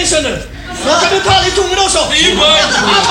skjønner du. Kan du ta litt tunge også? Mye bra.